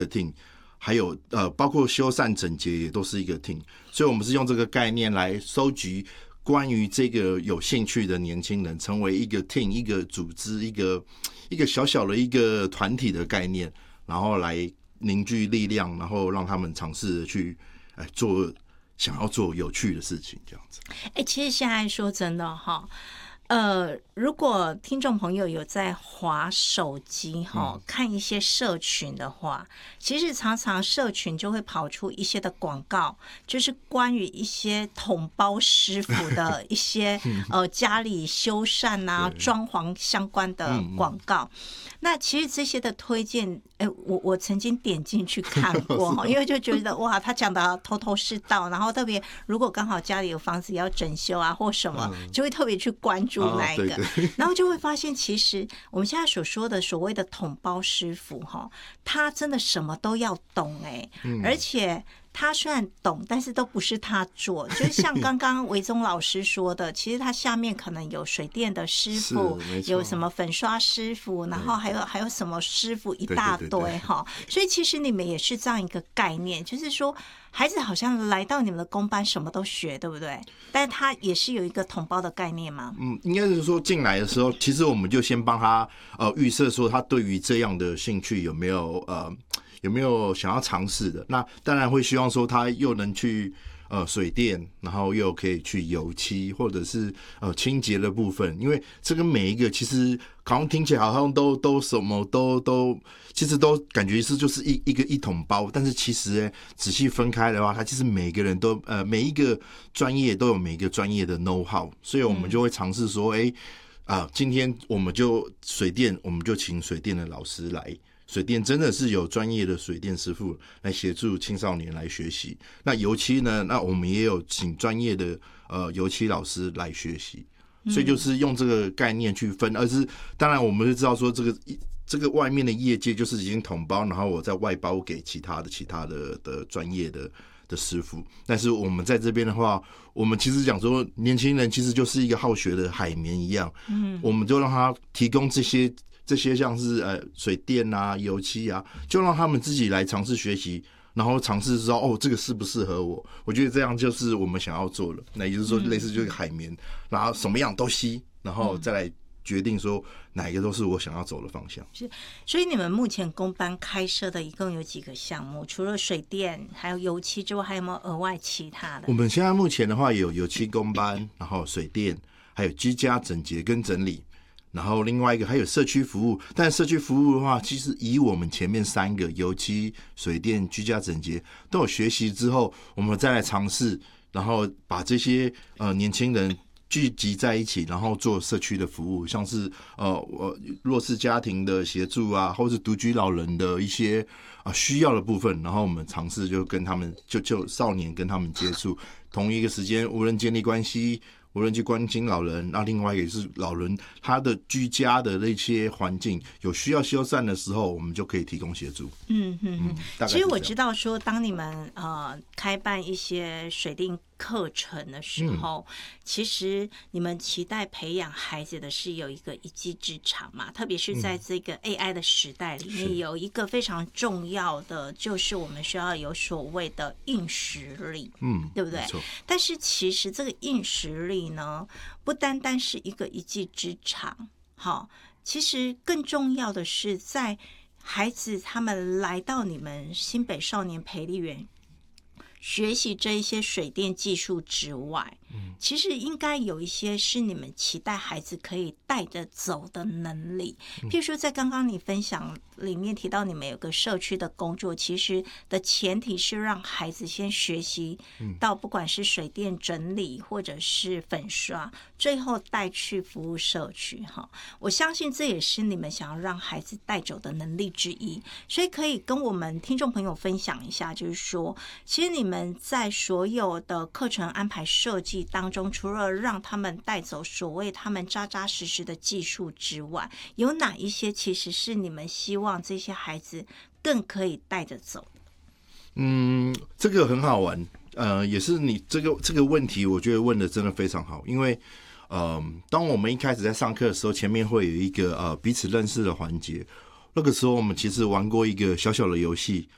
team， 还有包括修缮整洁也都是一个 team， 所以我们是用这个概念来收集关于这个有兴趣的年轻人，成为一个 team， 一个组织，一个小小的一个团体的概念，然后来凝聚力量，然后让他们尝试去做想要做有趣的事情，这样子。 其实现在说真的哈，如果听众朋友有在滑手机看一些社群的话，其实常常社群就会跑出一些的广告，就是关于一些统包师傅的一些家里修缮啊、装潢相关的广告。那其实这些的推荐，我曾经点进去看过，因为就觉得哇，他讲的头头是道，然后特别如果刚好家里有房子要整修啊或什么，就会特别去关注那一个，然后就会发现，其实我们现在所说的所谓的统包师傅他真的什么都要懂而且他虽然懂，但是都不是他做，就是像刚刚维宗老师说的，其实他下面可能有水电的师傅，有什么粉刷师傅，然后还有什么师傅一大堆所以其实你们也是这样一个概念，就是说孩子好像来到你们的工班什么都学，对不对？但是他也是有一个统包的概念吗？ 应该是说进来的时候，其实我们就先帮他预设说他对于这样的兴趣有没有想要尝试的。那当然会希望说他又能去水电，然后又可以去油漆或者是清洁的部分，因为这个每一个其实好像听起来好像都什么都其实都感觉是就是一桶包，但是其实仔细分开的话，它其实每个人都每一个专业都有每一个专业的 know how， 所以我们就会尝试说今天我们就水电，我们就请水电的老师来。水电真的是有专业的水电师傅来协助青少年来学习。那油漆呢？那我们也有请专业的油漆老师来学习。所以就是用这个概念去分，而是当然我们就知道说这个外面的业界就是已经统包，然后我再外包给其他的专业的师傅。但是我们在这边的话，我们其实讲说年轻人其实就是一个好学的海绵一样，我们就让他提供这些像是水电啊、油漆啊，就让他们自己来尝试学习，然后尝试知道这个适不适合我。我觉得这样就是我们想要做的。那也就是说，类似就是海绵，然后什么样都吸，然后再来决定说哪一个都是我想要走的方向。 是，所以你们目前工班开设的一共有几个项目？除了水电还有油漆之外，还有没有额外其他的？ 我们现在目前的话有油漆工班，然后水电，还有居家整洁跟整理。然后另外一个还有社区服务，但社区服务的话，其实以我们前面3个油漆、水电、居家整洁都有学习之后，我们再来尝试，然后把这些年轻人聚集在一起，然后做社区的服务，像是弱势家庭的协助啊，或是独居老人的一些需要的部分，然后我们尝试就跟他们就少年跟他们接触，同一个时间无论建立关系。无论去关心老人，那另外也是老人他的居家的那些环境有需要修缮的时候，我们就可以提供协助。 其实我知道说，当你们开办一些水电课程的时候，其实你们期待培养孩子的是有一个一技之长嘛，特别是在这个 AI 的时代里面，有一个非常重要的就是我们需要有所谓的硬实力，对不对？但是其实这个硬实力呢，不单单是一个一技之长，其实更重要的是在孩子他们来到你们新北少年培力园学习这一些水电技术之外，其实应该有一些是你们期待孩子可以带着走的能力。譬如说在刚刚你分享里面提到你们有个社区的工作，其实的前提是让孩子先学习到不管是水电整理或者是粉刷，最后带去服务社区。我相信这也是你们想要让孩子带走的能力之一。所以可以跟我们听众朋友分享一下，就是说其实你们在所有的课程安排设计当中，除了让他们带走所谓他们扎扎实实的技术之外，有哪一些其实是你们希望这些孩子更可以带着走的？ 这个很好玩，也是你这个问题，我觉得问的真的非常好，因为当我们一开始在上课的时候，前面会有一个彼此认识的环节。那个时候我们其实玩过一个小小的游戏，